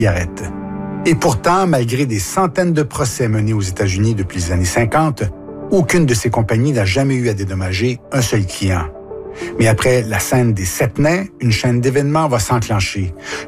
cigarette. Et pourtant, malgré des centaines de procès menés aux États-Unis depuis les années 50, aucune de ces compagnies n'a jamais eu à dédommager un seul client. Mais après la scène des 7 nains, une chaîne d'événements va s'enclencher.